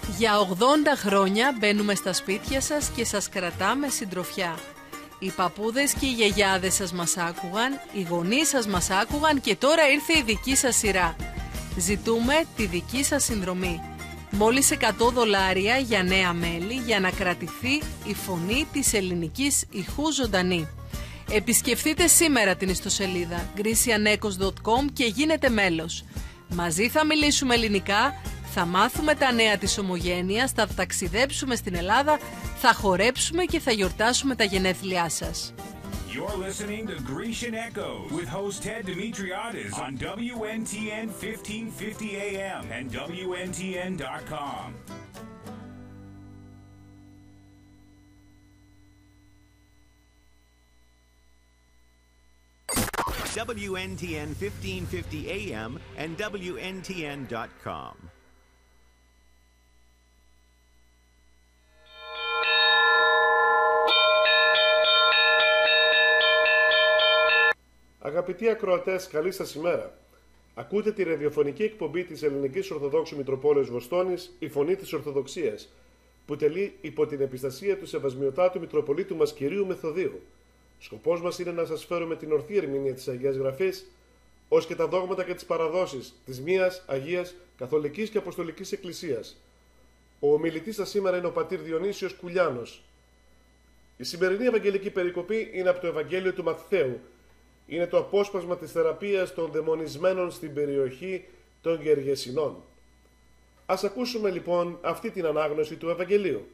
Για 80 χρόνια μπαίνουμε στα σπίτια σας και σας κρατάμε συντροφιά. Οι παππούδες και οι γιαγιάδες σας μας άκουγαν, οι γονείς σας μας άκουγαν και τώρα ήρθε η δική σας σειρά. Ζητούμε τη δική σας συνδρομή. Μόλις $100 για νέα μέλη για να κρατηθεί η φωνή της ελληνικής ηχού ζωντανή. Επισκεφτείτε σήμερα την ιστοσελίδα gricianekos.com και γίνετε μέλος. Μαζί θα μιλήσουμε ελληνικά, θα μάθουμε τα νέα της ομογένειας, θα ταξιδέψουμε στην Ελλάδα, θα χορέψουμε και θα γιορτάσουμε τα γενέθλιά σας. You're listening to Grecian Echoes with host Ted Dimitriadis on WNTN 1550 AM and WNTN.com. WNTN 1550 AM and WNTN.com. Αγαπητοί ακροατές, καλή σας ημέρα. Ακούτε τη ραδιοφωνική εκπομπή της Ελληνικής Ορθοδόξου Μητροπόλεως Βοστόνης, η Φωνή της Ορθοδοξίας, που τελεί υπό την επιστασία του Σεβασμιωτάτου Μητροπολίτου μας Κυρίου Μεθοδίου. Σκοπός μας είναι να σας φέρουμε την ορθή ερμηνεία της Αγίας Γραφής, ως και τα δόγματα και τις παραδόσεις της μίας Αγίας Καθολικής και Αποστολικής Εκκλησίας. Ο ομιλητής σας σήμερα είναι ο πατήρ Διονύσιος Κουλιάνος. Η σημερινή Ευαγγελική περικοπή είναι από το Ευαγγέλιο του Μαθαίου. Είναι το απόσπασμα της θεραπείας των δαιμονισμένων στην περιοχή των Γεργεσινών. Ας ακούσουμε λοιπόν αυτή την ανάγνωση του Ευαγγελίου.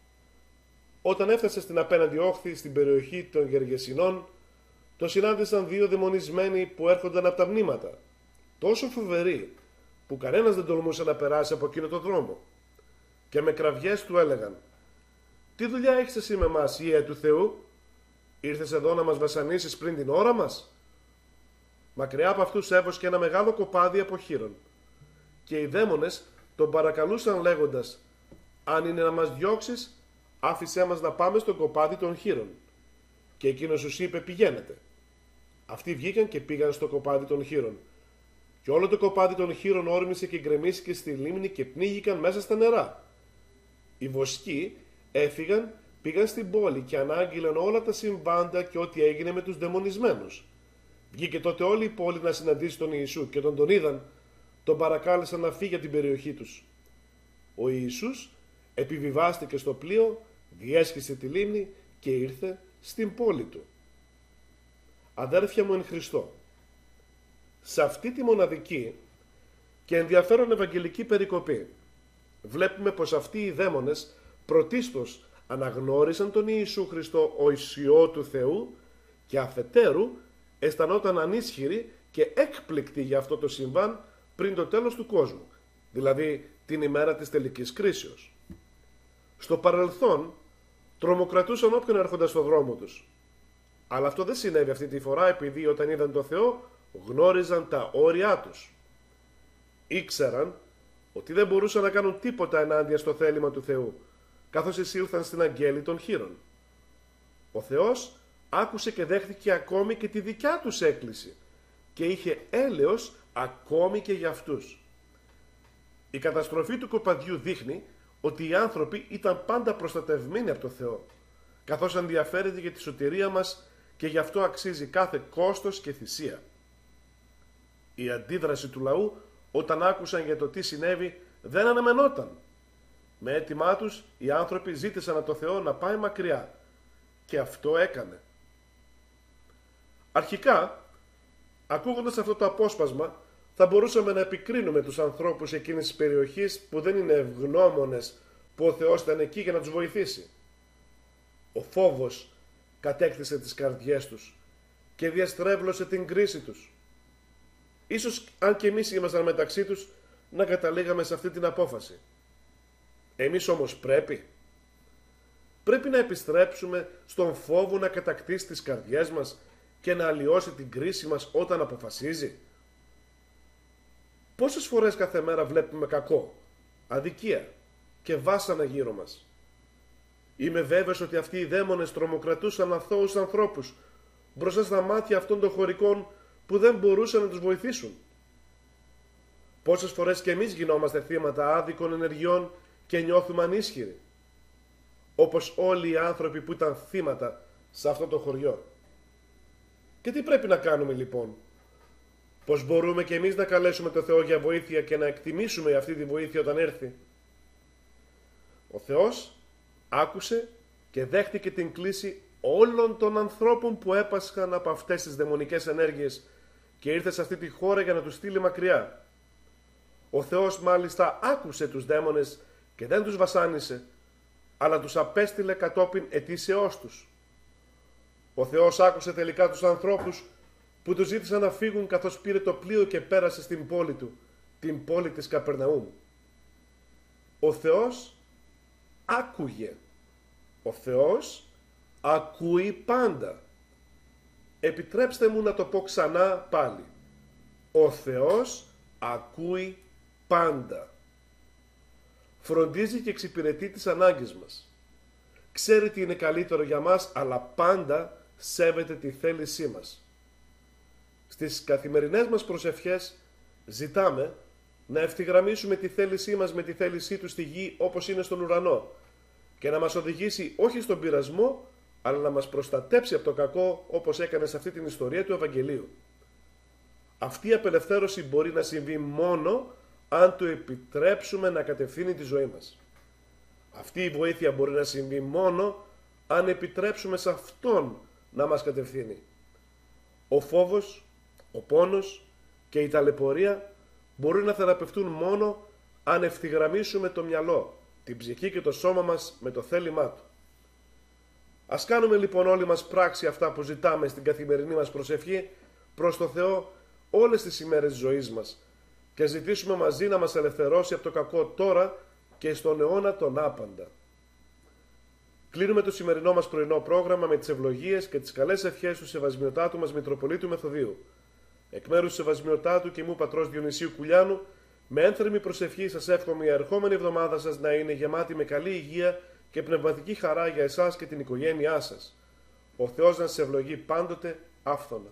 Όταν έφτασε στην απέναντι όχθη στην περιοχή των Γεργεσινών, το συνάντησαν δύο δαιμονισμένοι που έρχονταν από τα μνήματα, τόσο φοβεροί που κανένας δεν τολμούσε να περάσει από εκείνο το δρόμο. Και με κραυγές του έλεγαν: «Τι δουλειά έχεις εσύ με μας, Ιε του Θεού? Ήρθες εδώ να μας βασανίσεις πριν την ώρα μας?» Μακριά από αυτούς έβοσκε ένα μεγάλο κοπάδι από χοίρων. Και οι δαίμονες τον παρακαλούσαν λέγοντας: «Αν είναι να μας διώξεις, άφησέ μας να πάμε στο κοπάδι των χοίρων». Και εκείνος τους είπε: «Πηγαίνετε». Αυτοί βγήκαν και πήγαν στο κοπάδι των χοίρων. Και όλο το κοπάδι των χοίρων όρμησε και γκρεμίστηκε στη λίμνη και πνίγηκαν μέσα στα νερά. Οι βοσκοί έφυγαν, πήγαν στην πόλη και ανάγγειλαν όλα τα συμβάντα και ό,τι έγινε με τους δαιμονισμένους. Βγήκε τότε όλη η πόλη να συναντήσει τον Ιησού και τον είδαν, τον παρακάλεσαν να φύγει από την περιοχή τους. Ο Ιησούς επιβιβάστηκε στο πλοίο, διέσχισε τη λίμνη και ήρθε στην πόλη του. Αδέρφια μου εν Χριστώ, σε αυτή τη μοναδική και ενδιαφέρον ευαγγελική περικοπή βλέπουμε πως αυτοί οι δαίμονες πρωτίστως αναγνώρισαν τον Ιησού Χριστό ως Υιό του Θεού και αφετέρου αισθανόταν ανίσχυροι και έκπληκτοι για αυτό το συμβάν πριν το τέλος του κόσμου, δηλαδή την ημέρα της τελικής κρίσεως. Στο παρελθόν τρομοκρατούσαν όποιον έρχονταν στο δρόμο τους. Αλλά αυτό δεν συνέβη αυτή τη φορά, επειδή όταν είδαν το Θεό γνώριζαν τα όρια τους. Ήξεραν ότι δεν μπορούσαν να κάνουν τίποτα ενάντια στο θέλημα του Θεού, καθώς εισήλθαν στην αγγέλη των χοίρων. Ο Θεός άκουσε και δέχτηκε ακόμη και τη δικιά τους έκκληση και είχε έλεος ακόμη και για αυτούς. Η καταστροφή του κοπαδιού δείχνει ότι οι άνθρωποι ήταν πάντα προστατευμένοι από το Θεό, καθώς ενδιαφέρεται για τη σωτηρία μας και γι' αυτό αξίζει κάθε κόστος και θυσία. Η αντίδραση του λαού όταν άκουσαν για το τι συνέβη δεν αναμενόταν. Με αίτημά τους οι άνθρωποι ζήτησαν από το Θεό να πάει μακριά και αυτό έκανε. Αρχικά, ακούγοντας αυτό το απόσπασμα, θα μπορούσαμε να επικρίνουμε τους ανθρώπους εκείνης της περιοχής που δεν είναι ευγνώμονες που ο Θεός ήταν εκεί για να τους βοηθήσει. Ο φόβος κατέκτησε τις καρδιές τους και διαστρέβλωσε την κρίση τους. Ίσως αν και εμείς ήμασταν μεταξύ τους να καταλήγαμε σε αυτή την απόφαση. Εμείς όμως πρέπει να επιστρέψουμε στον φόβο να κατακτήσει τις καρδιές μας και να αλλοιώσει την κρίση μας όταν αποφασίζει. Πόσες φορές κάθε μέρα βλέπουμε κακό, αδικία και βάσανα γύρω μας. Είμαι βέβαιος ότι αυτοί οι δαίμονες τρομοκρατούσαν αθώους ανθρώπους μπροστά στα μάτια αυτών των χωρικών που δεν μπορούσαν να τους βοηθήσουν. Πόσες φορές και εμείς γινόμαστε θύματα άδικων ενεργειών και νιώθουμε ανίσχυροι, όπως όλοι οι άνθρωποι που ήταν θύματα σε αυτό το χωριό. Και τι πρέπει να κάνουμε λοιπόν? Πώς μπορούμε και εμείς να καλέσουμε το Θεό για βοήθεια και να εκτιμήσουμε αυτή τη βοήθεια όταν έρθει? Ο Θεός άκουσε και δέχτηκε την κλήση όλων των ανθρώπων που έπασχαν από αυτές τις δαιμονικές ενέργειες και ήρθε σε αυτή τη χώρα για να τους στείλει μακριά. Ο Θεός μάλιστα άκουσε τους δαίμονες και δεν τους βασάνισε, αλλά τους απέστειλε κατόπιν αιτήσεώς τους. Ο Θεός άκουσε τελικά τους ανθρώπους που του ζήτησαν να φύγουν, καθώς πήρε το πλοίο και πέρασε στην πόλη του, την πόλη της Καπερναούμ. Ο Θεός άκουγε. Ο Θεός ακούει πάντα. Επιτρέψτε μου να το πω ξανά πάλι. Ο Θεός ακούει πάντα. Φροντίζει και εξυπηρετεί τις ανάγκες μας. Ξέρει τι είναι καλύτερο για μας, αλλά πάντα σέβεται τη θέλησή μας. Στις καθημερινές μας προσευχές ζητάμε να ευθυγραμμίσουμε τη θέλησή μας με τη θέλησή του στη γη όπως είναι στον ουρανό και να μας οδηγήσει όχι στον πειρασμό, αλλά να μας προστατέψει από το κακό, όπως έκανε σε αυτή την ιστορία του Ευαγγελίου. Αυτή η απελευθέρωση μπορεί να συμβεί μόνο αν του επιτρέψουμε να κατευθύνει τη ζωή μας. Αυτή η βοήθεια μπορεί να συμβεί μόνο αν επιτρέψουμε σε Αυτόν να μας κατευθύνει. Ο φόβος, ο πόνος και η ταλαιπωρία μπορεί να θεραπευτούν μόνο αν ευθυγραμμίσουμε το μυαλό, την ψυχή και το σώμα μας με το θέλημά Του. Ας κάνουμε λοιπόν όλοι μας πράξη αυτά που ζητάμε στην καθημερινή μας προσευχή προς το Θεό όλες τις ημέρες της ζωής μας και ζητήσουμε μαζί να μας ελευθερώσει από το κακό τώρα και στον αιώνα τον άπαντα. Κλείνουμε το σημερινό μας πρωινό πρόγραμμα με τις ευλογίες και τις καλές ευχές του Σεβασμιωτάτου μας Μητροπολίτου Μεθοδίου. Εκ μέρους του Σεβασμιωτάτου και μου πατρός Διονυσίου Κουλιάνου, με ένθερμη προσευχή σας εύχομαι η ερχόμενη εβδομάδα σας να είναι γεμάτη με καλή υγεία και πνευματική χαρά για εσάς και την οικογένειά σας. Ο Θεός να σας ευλογεί πάντοτε άφθονα.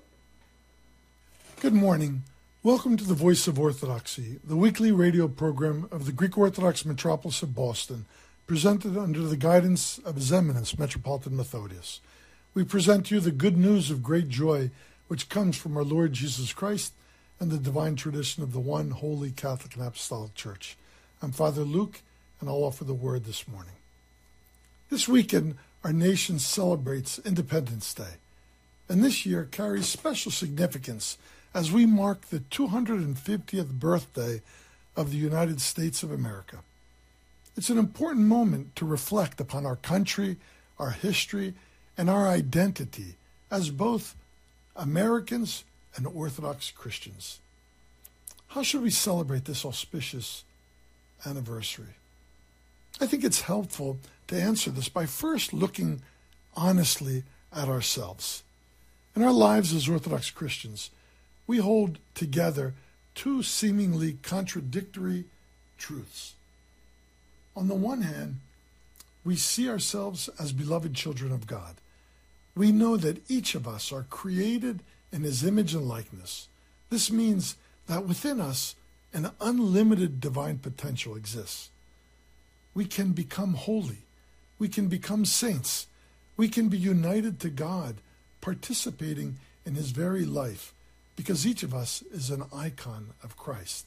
Good morning. Welcome to the Voice of Orthodoxy, the weekly radio program of the Greek Orthodox Metropolis of Boston, presented under the guidance of His Eminence Metropolitan Methodius. We present to you the good news of great joy which comes from our Lord Jesus Christ and the divine tradition of the one holy Catholic and Apostolic Church. I'm Father Luke, and I'll offer the word this morning. This weekend, our nation celebrates Independence Day, and this year carries special significance as we mark the 250th birthday of the United States of America. It's an important moment to reflect upon our country, our history, and our identity as both Americans and Orthodox Christians. How should we celebrate this auspicious anniversary? I think it's helpful to answer this by first looking honestly at ourselves. In our lives as Orthodox Christians, we hold together two seemingly contradictory truths. On the one hand, we see ourselves as beloved children of God. We know that each of us are created in His image and likeness. This means that within us an unlimited divine potential exists. We can become holy. We can become saints. We can be united to God, participating in His very life, because each of us is an icon of Christ.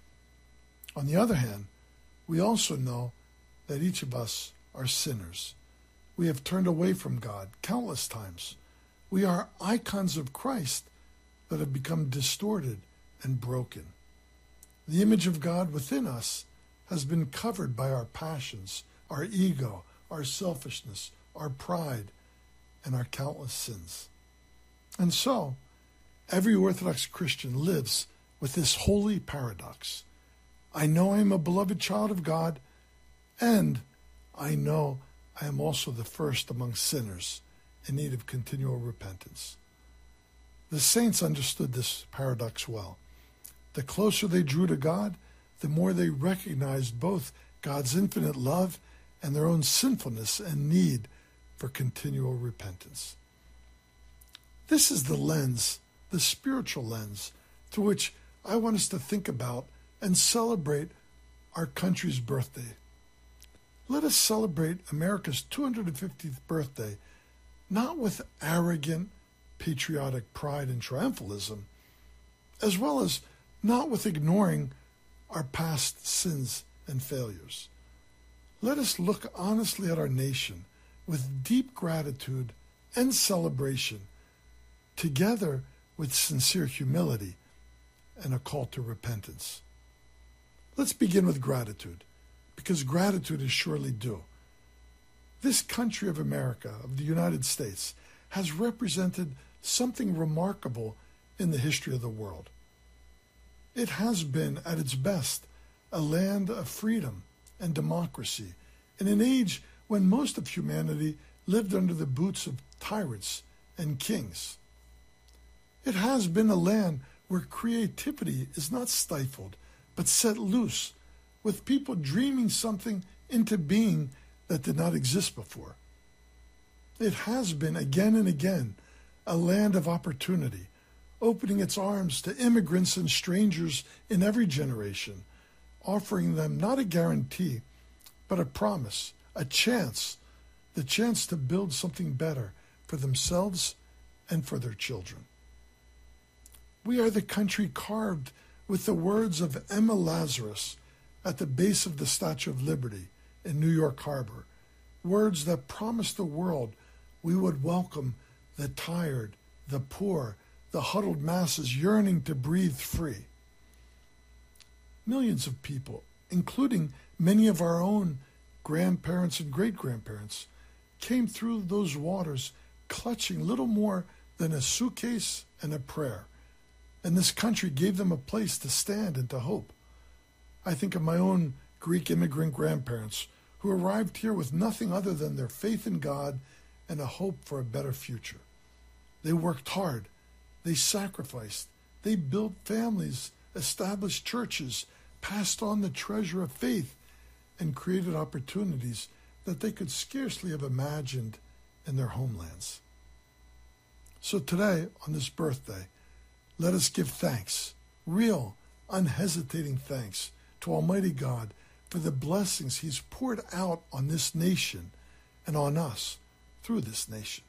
On the other hand, we also know that each of us are sinners. We have turned away from God countless times. We are icons of Christ that have become distorted and broken. The image of God within us has been covered by our passions, our ego, our selfishness, our pride, and our countless sins. And so, every Orthodox Christian lives with this holy paradox. I know I am a beloved child of God, and I know I am also the first among sinners in need of continual repentance. The saints understood this paradox well. The closer they drew to God, the more they recognized both God's infinite love and their own sinfulness and need for continual repentance. This is the lens, the spiritual lens, through which I want us to think about and celebrate our country's birthday. let us celebrate America's 250th birthday not with arrogant, patriotic pride and triumphalism, as well as not with ignoring our past sins and failures. Let us look honestly at our nation with deep gratitude and celebration, together with sincere humility and a call to repentance. Let's begin with gratitude, because gratitude is surely due. This country of America, of the United States, has represented something remarkable in the history of the world. It has been, at its best, a land of freedom and democracy in an age when most of humanity lived under the boots of tyrants and kings. It has been a land where creativity is not stifled, but set loose, with people dreaming something into being that did not exist before. It has been, again and again, a land of opportunity, opening its arms to immigrants and strangers in every generation, offering them not a guarantee, but a promise, a chance, the chance to build something better for themselves and for their children. We are the country carved with the words of Emma Lazarus at the base of the Statue of Liberty in New York Harbor, words that promised the world we would welcome the tired, the poor, the huddled masses yearning to breathe free. Millions of people, including many of our own grandparents and great-grandparents, came through those waters clutching little more than a suitcase and a prayer. And this country gave them a place to stand and to hope. I think of my own Greek immigrant grandparents who arrived here with nothing other than their faith in God and a hope for a better future. They worked hard. They sacrificed. They built families, established churches, passed on the treasure of faith, and created opportunities that they could scarcely have imagined in their homelands. So today, on this birthday, let us give thanks, real, unhesitating thanks, to Almighty God for the blessings He's poured out on this nation and on us through this nation.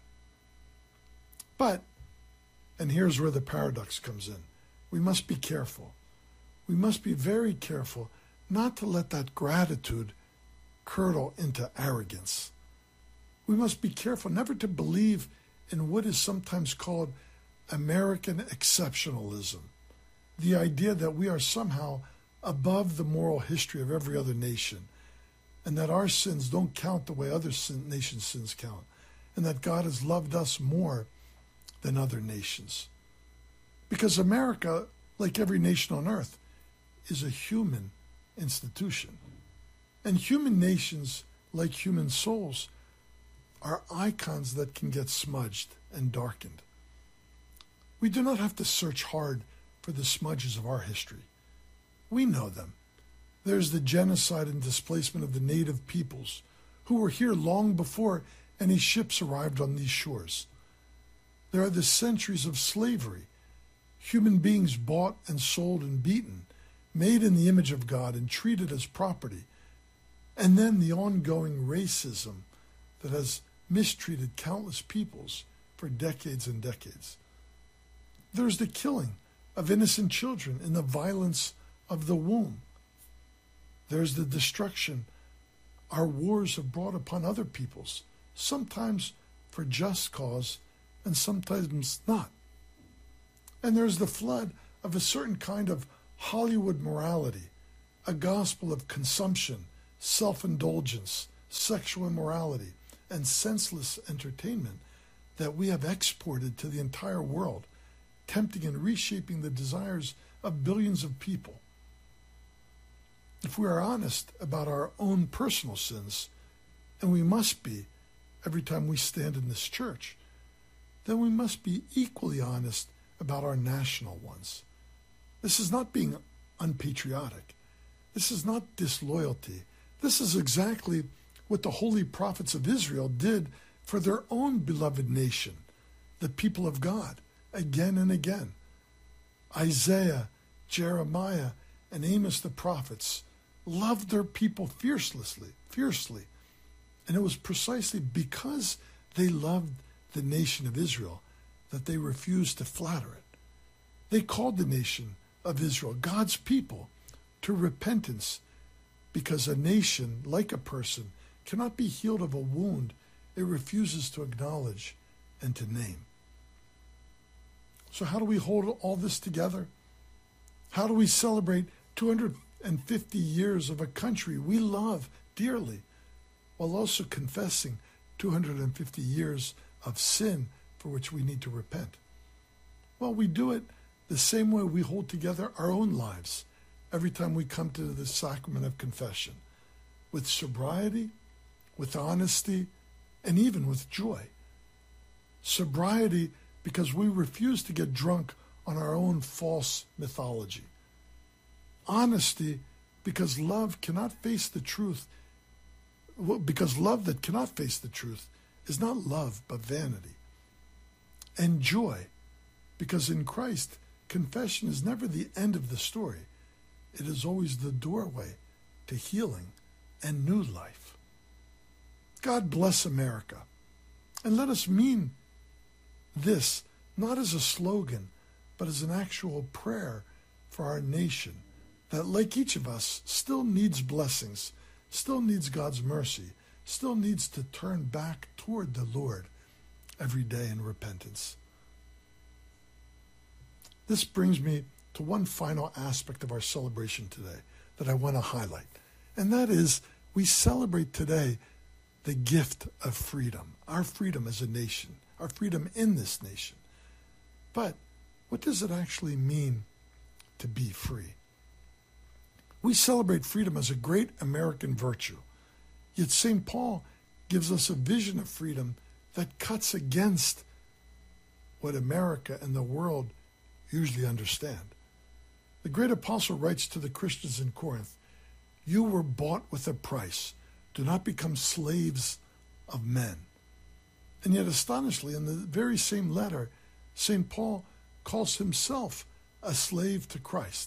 But, and here's where the paradox comes in, we must be careful. We must be very careful not to let that gratitude curdle into arrogance. We must be careful never to believe in what is sometimes called American exceptionalism, the idea that we are somehow above the moral history of every other nation, and that our sins don't count the way other nations' sins count, and that God has loved us more than other nations. Because America, like every nation on earth, is a human institution. And human nations, like human souls, are icons that can get smudged and darkened. We do not have to search hard for the smudges of our history. We know them. There's the genocide and displacement of the native peoples who were here long before any ships arrived on these shores. There are the centuries of slavery, human beings bought and sold and beaten, made in the image of God and treated as property, and then the ongoing racism that has mistreated countless peoples for decades and decades. There's the killing of innocent children in the violence of the womb. There's the destruction our wars have brought upon other peoples, sometimes for just cause and sometimes not. And there's the flood of a certain kind of Hollywood morality, a gospel of consumption, self-indulgence, sexual immorality, and senseless entertainment that we have exported to the entire world, tempting and reshaping the desires of billions of people. If we are honest about our own personal sins, and we must be every time we stand in this church, then we must be equally honest about our national ones. This is not being unpatriotic. This is not disloyalty. This is exactly what the holy prophets of Israel did for their own beloved nation, the people of God, again and again. Isaiah, Jeremiah, and Amos the prophets loved their people fiercely, fiercely. And it was precisely because they loved the nation of Israel that they refused to flatter it. They called the nation of Israel, God's people, to repentance, because a nation, like a person, cannot be healed of a wound it refuses to acknowledge and to name. So how do we hold all this together? How do we celebrate 250 years of a country we love dearly, while also confessing 250 years of sin for which we need to repent? Well, we do it the same way we hold together our own lives every time we come to the sacrament of confession, with sobriety, with honesty, and even with joy. Sobriety because we refuse to get drunk on our own false mythology. Honesty because love cannot face the truth, because love that cannot face the truth is not love but vanity. And joy because in Christ, confession is never the end of the story. It is always the doorway to healing and new life. God bless America. And let us mean this not as a slogan, but as an actual prayer for our nation that, like each of us, still needs blessings, still needs God's mercy, still needs to turn back toward the Lord every day in repentance. This brings me to one final aspect of our celebration today that I want to highlight, and that is we celebrate today the gift of freedom, our freedom as a nation, our freedom in this nation. But what does it actually mean to be free? We celebrate freedom as a great American virtue, yet St. Paul gives us a vision of freedom that cuts against what America and the world usually understand. The great apostle writes to the Christians in Corinth, "You were bought with a price. Do not become slaves of men." And yet, astonishingly, in the very same letter, St. Paul calls himself a slave to Christ.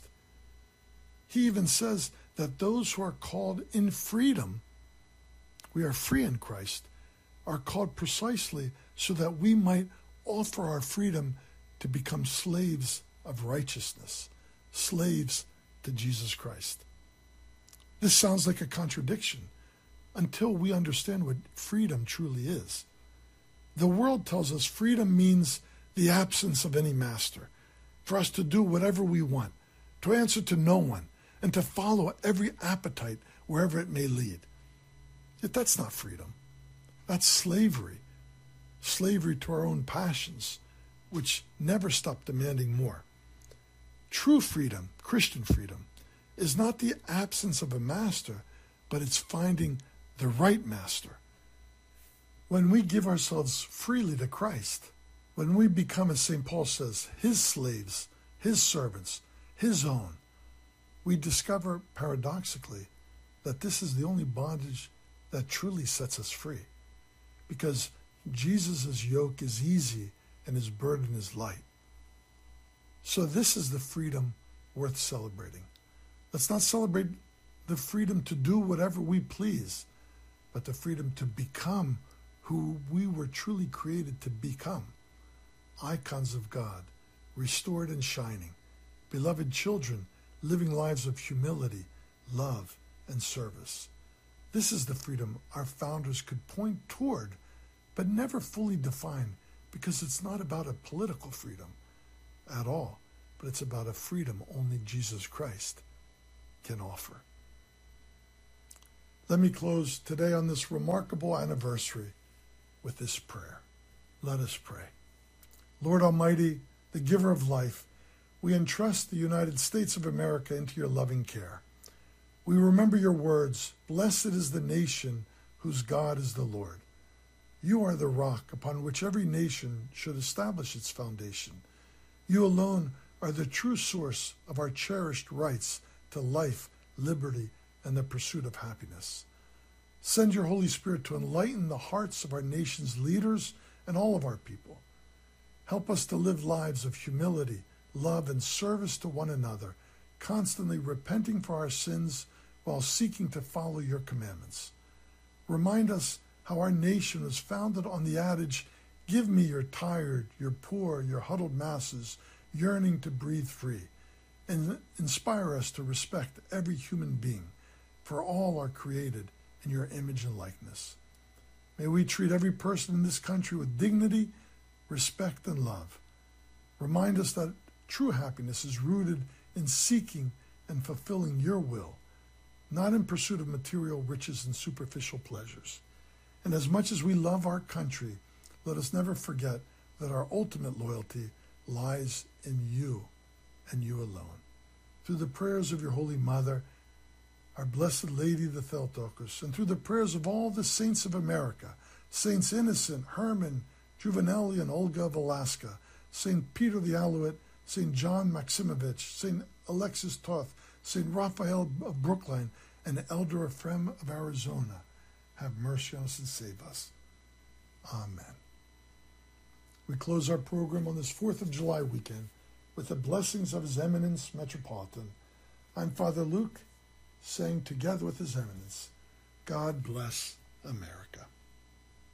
He even says that those who are called in freedom, we are free in Christ, are called precisely so that we might offer our freedom to become slaves of righteousness, slaves to Jesus Christ. This sounds like a contradiction until we understand what freedom truly is. The world tells us freedom means the absence of any master, for us to do whatever we want, to answer to no one, and to follow every appetite wherever it may lead. Yet that's not freedom. That's slavery. Slavery to our own passions, which never stop demanding more. True freedom, Christian freedom, is not the absence of a master, but it's finding the right master. When we give ourselves freely to Christ, when we become, as St. Paul says, his slaves, his servants, his own, we discover paradoxically that this is the only bondage that truly sets us free, because Jesus' yoke is easy and his burden is light. So this is the freedom worth celebrating. Let's not celebrate the freedom to do whatever we please, but the freedom to become who we were truly created to become. Icons of God, restored and shining, beloved children, living lives of humility, love, and service. This is the freedom our founders could point toward, but never fully define, because it's not about a political freedom at all, but it's about a freedom only Jesus Christ can offer. Let me close today on this remarkable anniversary with this prayer. Let us pray. Lord Almighty, the giver of life, we entrust the United States of America into your loving care. We remember your words, "Blessed is the nation whose God is the Lord." You are the rock upon which every nation should establish its foundation. You alone are the true source of our cherished rights to life, liberty, and the pursuit of happiness. Send your Holy Spirit to enlighten the hearts of our nation's leaders and all of our people. Help us to live lives of humility, love, and service to one another, constantly repenting for our sins while seeking to follow your commandments. Remind us how our nation was founded on the adage, "Give me your tired, your poor, your huddled masses, yearning to breathe free," and inspire us to respect every human being, for all are created in your image and likeness. May we treat every person in this country with dignity, respect, and love. Remind us that true happiness is rooted in seeking and fulfilling your will, not in pursuit of material riches and superficial pleasures. And as much as we love our country, let us never forget that our ultimate loyalty lies in you and you alone. Through the prayers of your Holy Mother, our Blessed Lady the Theotokos, and through the prayers of all the saints of America, Saints Innocent, Herman, Juvenali, and Olga of Alaska, St. Peter the Alouette, St. John Maximovich, St. Alexis Toth, St. Raphael of Brookline, and Elder Ephraim of Arizona, have mercy on us and save us. Amen. We close our program on this 4th of July weekend with the blessings of His Eminence Metropolitan. I'm Father Luke, saying together with His Eminence, God bless America.